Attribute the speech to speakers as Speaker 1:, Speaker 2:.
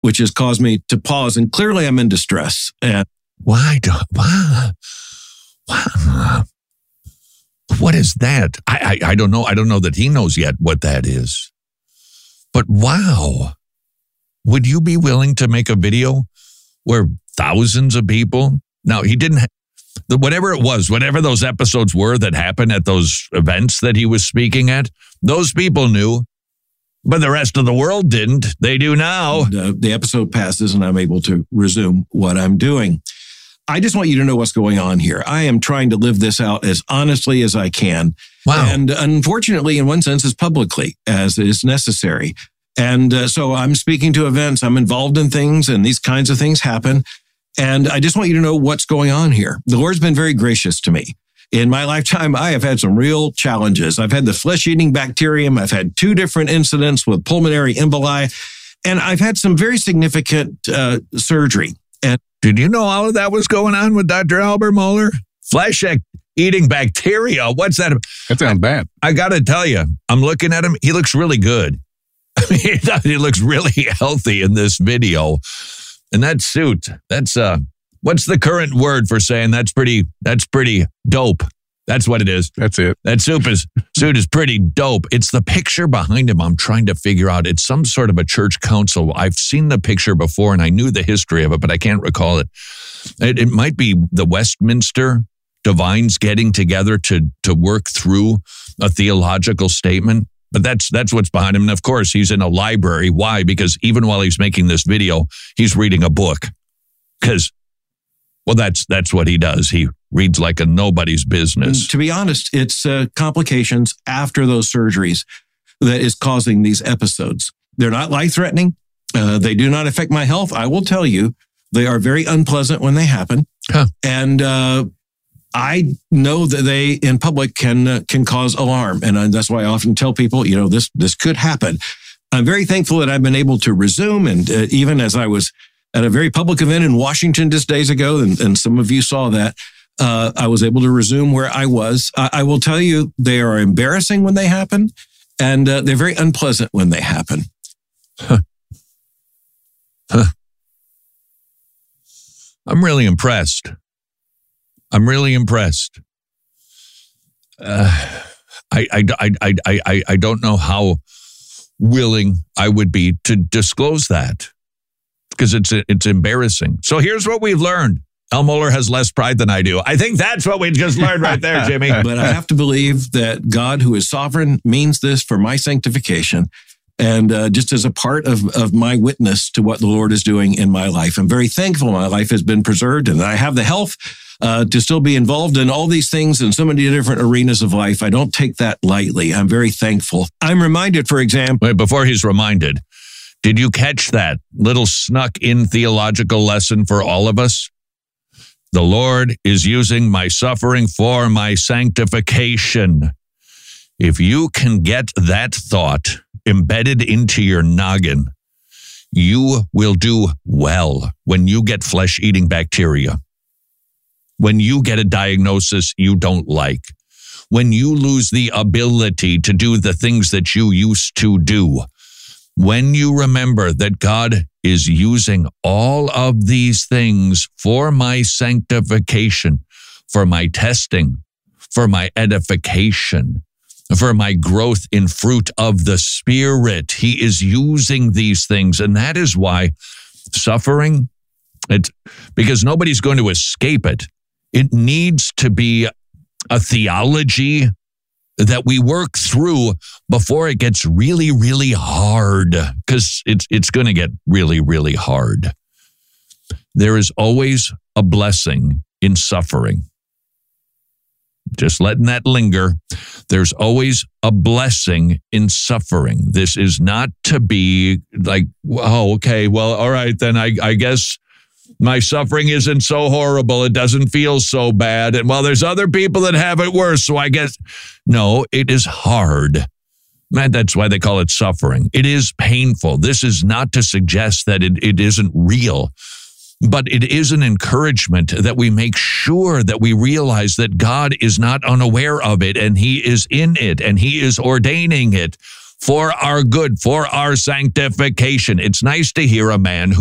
Speaker 1: which has caused me to pause. And clearly I'm in distress. And
Speaker 2: why? What is that? I don't know. I don't know that he knows yet what that is. But wow. Would you be willing to make a video where thousands of people... Now, he didn't... Whatever it was, whatever those episodes were that happened at those events that he was speaking at, those people knew, but the rest of the world didn't. They do now.
Speaker 1: The episode passes and I'm able to resume what I'm doing. I just want you to know what's going on here. I am trying to live this out as honestly as I can.
Speaker 2: Wow.
Speaker 1: And unfortunately, in one sense, as publicly as is necessary. And so I'm speaking to events, I'm involved in things, and these kinds of things happen. And I just want you to know what's going on here. The Lord's been very gracious to me. In my lifetime, I have had some real challenges. I've had the flesh-eating bacterium. I've had 2 different incidents with pulmonary emboli, and I've had some very significant surgery. And
Speaker 2: did you know all of that was going on with Dr. Albert Mohler? Flesh-eating bacteria. What's that?
Speaker 3: That sounds bad.
Speaker 2: I got to tell you, I'm looking at him. He looks really good. I mean, he looks really healthy in this video. And that suit, that's, what's the current word for saying that's pretty dope? That's what it is.
Speaker 3: That's it.
Speaker 2: That suit is pretty dope. It's the picture behind him I'm trying to figure out. It's some sort of a church council. I've seen the picture before and I knew the history of it, but I can't recall it. It might be the Westminster divines getting together to work through a theological statement. But that's what's behind him. And of course, he's in a library. Why? Because even while he's making this video, he's reading a book. Because, well, that's what he does. He reads like a nobody's business.
Speaker 1: To be honest, it's complications after those surgeries that is causing these episodes. They're not life-threatening. They do not affect my health. I will tell you, they are very unpleasant when they happen.
Speaker 2: Huh.
Speaker 1: And I know that they, in public, can cause alarm. And that's why I often tell people, this could happen. I'm very thankful that I've been able to resume. And even as I was at a very public event in Washington just days ago, and some of you saw that, I was able to resume where I was. I will tell you, they are embarrassing when they happen, and they're very unpleasant when they happen.
Speaker 2: Huh. I'm really impressed. I don't know how willing I would be to disclose that because it's embarrassing. So here's what we've learned. Al Mohler has less pride than I do. I think that's what we just learned right there, Jimmy.
Speaker 1: But I have to believe that God, who is sovereign, means this for my sanctification. And just as a part of my witness to what the Lord is doing in my life, I'm very thankful my life has been preserved and I have the health to still be involved in all these things in so many different arenas of life. I don't take that lightly. I'm very thankful. I'm reminded, for example...
Speaker 2: Wait, before he's reminded, did you catch that little snuck-in theological lesson for all of us? The Lord is using my suffering for my sanctification. If you can get that thought embedded into your noggin, you will do well when you get flesh-eating bacteria. When you get a diagnosis you don't like. When you lose the ability to do the things that you used to do. When you remember that God is using all of these things for my sanctification, for my testing, for my edification, for my growth in fruit of the Spirit. He is using these things. And that is why suffering, because nobody's going to escape it. It needs to be a theology that we work through before it gets really, really hard, because it's going to get really, really hard. There is always a blessing in suffering. Just letting that linger. There's always a blessing in suffering. This is not to be like, oh, okay, well, all right, then I guess my suffering isn't so horrible. It doesn't feel so bad. And well, there's other people that have it worse. So I guess, no, it is hard. Man, that's why they call it suffering. It is painful. This is not to suggest that it isn't real, but it is an encouragement that we make sure that we realize that God is not unaware of it and he is in it and he is ordaining it for our good, for our sanctification. It's nice to hear a man who